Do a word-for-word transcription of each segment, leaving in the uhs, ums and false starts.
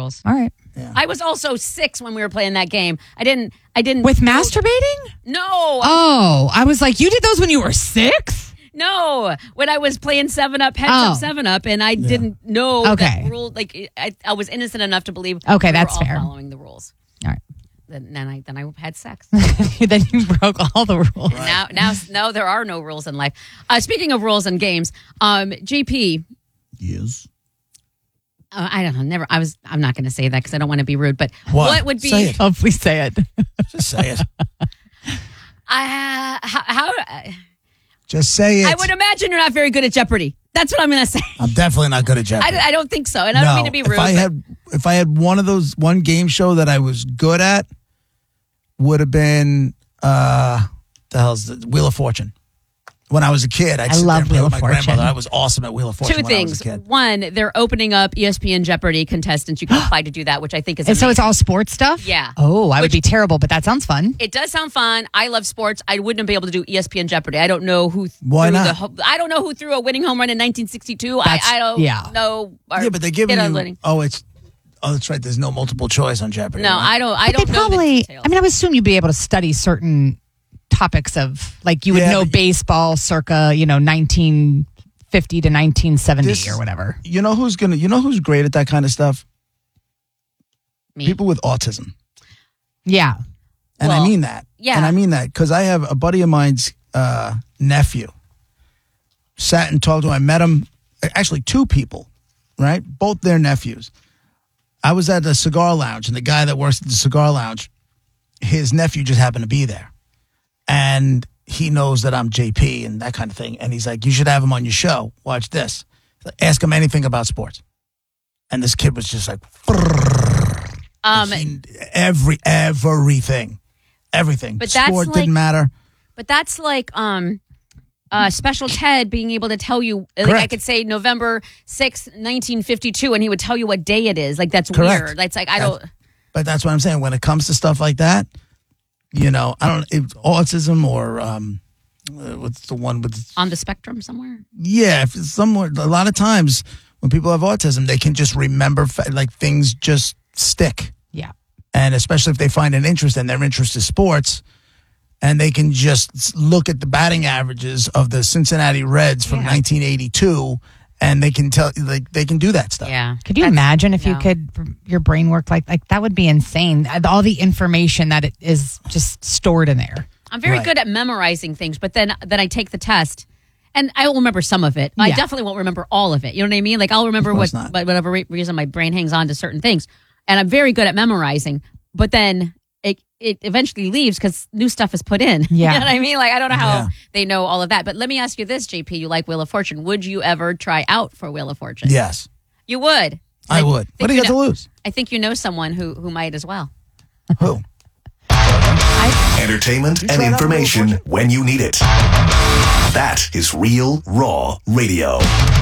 rules. All right. Yeah. I was also six when we were playing that game. I didn't. I didn't. With masturbating? No. Oh, I was like, you did those when you were six? No. When I was playing Seven Up, Heads Oh. Up, Seven Up, and I didn't know Okay. that rule. Like I, I was innocent enough to believe. Okay, we that's were all fair. Following the rules. All right. Then, then I then I had sex. Then you broke all the rules. Now, now, no, there are no rules in life. Uh, speaking of rules and games, um, J P. Yes. Uh, I don't know. Never. I was. I'm not going to say that because I don't want to be rude. But What? what would be? Say it. Oh, please say it. Just say it. I how, how Just say it. I would imagine you're not very good at Jeopardy. That's what I'm going to say. I'm definitely not good at Jeopardy. I, I don't think so, and I don't mean to be rude. If I but- had, if I had one of those one game show that I was good at, would have been uh, the hell's the Wheel of Fortune. When I was a kid, I'd I sit love there and play Wheel with of my Fortune. grandmother. I was awesome at Wheel of Fortune. Two when I was things. a kid. One, they're opening up E S P N Jeopardy contestants. You can apply to do that, which I think is And so amazing. it's all sports stuff? Yeah. Oh, I would Which- be terrible, but that sounds fun. It does sound fun. I love sports. I wouldn't be able to do E S P N Jeopardy. I don't know who. Why threw not? The, ho- I don't know who threw a winning home run in nineteen sixty-two. I, That's- I don't yeah. know. or Yeah, but they're giving hit on you. winning. Oh, it's. Oh, that's right. There's no multiple choice on Jeopardy. No, right? I don't. I But don't they know the probably, details. I mean, I would assume you'd be able to study certain topics of, like, you would Yeah, know but- baseball circa, you know, nineteen fifty to nineteen seventy This- or whatever. You know who's gonna? You know who's great at that kind of stuff? Me. People with autism. Yeah. And Well, I mean that. yeah. And I mean that because I have a buddy of mine's uh, nephew. Sat and talked to him. I met him, actually two people, right? Both their nephews. I was at the cigar lounge, and the guy that works at the cigar lounge, his nephew just happened to be there. And he knows that I'm J P and that kind of thing. And he's like, you should have him on your show. Watch this. Ask him anything about sports. And this kid was just like, um, he- every everything, everything. But that's Sport like- didn't matter. but that's like um, uh, Special Ted being able to tell you. Like I Correct. could say November sixth, nineteen fifty-two, and he would tell you what day it is. Like that's Correct. weird. That's like I That's- don't. But that's what I'm saying. When it comes to stuff like that, you know, I don't if autism or um, uh, what's the one with On the spectrum somewhere. yeah, if it's somewhere. A lot of times when people have autism, they can just remember fa- like things just stick, Yeah. and especially if they find an interest and their interest is sports. And they can just s- look at the batting averages of the Cincinnati Reds from Yeah. nineteen eighty-two, and they can tell, like, they can do that stuff. Yeah. Could you That's- imagine if you no. could, your brain worked like, like that would be insane. All the information that it is just stored in there. I'm very Right. good at memorizing things, but then then I take the test, and I will remember some of it. I Yeah. definitely won't remember all of it. You know what I mean? Like I'll remember Of what, course not. but whatever re- reason my brain hangs on to certain things, and I'm very good at memorizing. But then it it eventually leaves because new stuff is put in. Yeah. You know what I mean? Like I don't know how Yeah. they know all of that. But let me ask you this, J P. You like Wheel of Fortune? Would you ever try out for Wheel of Fortune? Yes, You would. I Like, would. think What do you got know- to lose? I think you know someone who who might as well. Who? Entertainment and tried out information Wheel of when you need it. That is Real Raw Radio.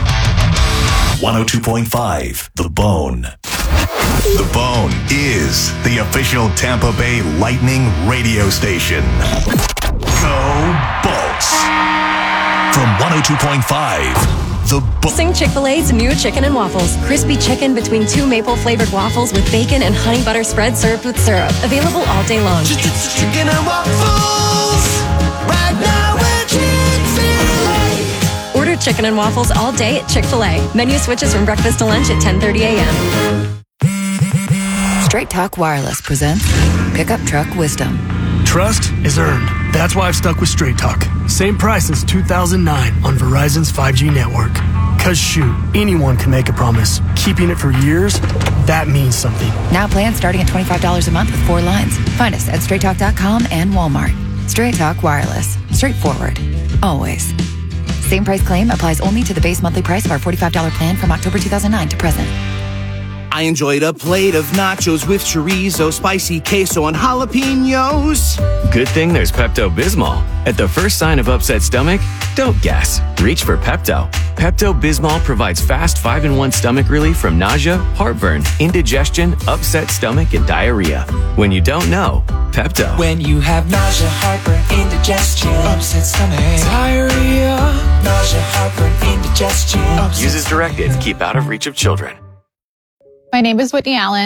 one oh two point five The Bone. The Bone is the official Tampa Bay Lightning radio station. Go Bolts. From one oh two point five The Bone. Sing Chick-fil-A's new chicken and waffles. Crispy chicken between two maple-flavored waffles with bacon and honey butter spread served with syrup. Available all day long. Chicken and waffles right now at Chick-fil-A. Order chicken and waffles all day at Chick-fil-A. Menu switches from breakfast to lunch at ten thirty a.m. Straight Talk Wireless presents Pickup Truck Wisdom. Trust is earned. That's why I've stuck with Straight Talk. Same price since two thousand nine on Verizon's five G network. Cause shoot, anyone can make a promise. Keeping it for years, that means something. Now plans starting at twenty-five dollars a month with four lines. Find us at straight talk dot com and Walmart. Straight Talk Wireless. Straightforward. Always. Same price claim applies only to the base monthly price of our forty-five dollars plan from October two thousand nine to present. I enjoyed a plate of nachos with chorizo, spicy queso, and jalapenos. Good thing there's Pepto-Bismol. At the first sign of upset stomach, don't guess. Reach for Pepto. Pepto-Bismol provides fast five in one stomach relief from nausea, heartburn, indigestion, upset stomach, and diarrhea. When you don't know, Pepto. When you have nausea, heartburn, indigestion, upset stomach, diarrhea, nausea, heartburn, indigestion. Use as directed. Keep out of reach of children. My name is Whitney Allen.